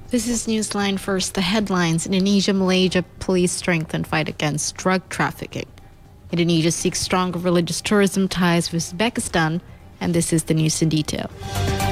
This is Newsline First. The headlines: Indonesia, Malaysia police strengthen fight against drug trafficking. Indonesia seeks stronger religious tourism ties with Uzbekistan, and this is the news in detail.